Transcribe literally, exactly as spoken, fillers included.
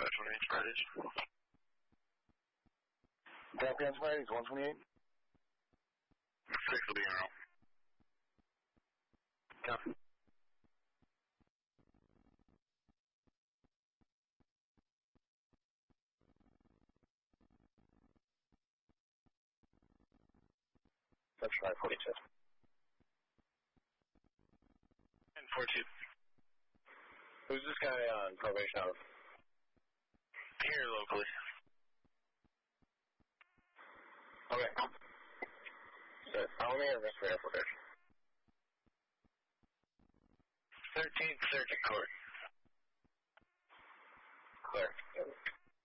five twenty-eight Fridays. Falcons Fridays, one twenty-eight. Six will be in a row. Copy. That's five forty-two. And four two. Who's this guy on probation out of? Here locally. Okay. So, how many are for application? thirteenth Circuit Court. Clear.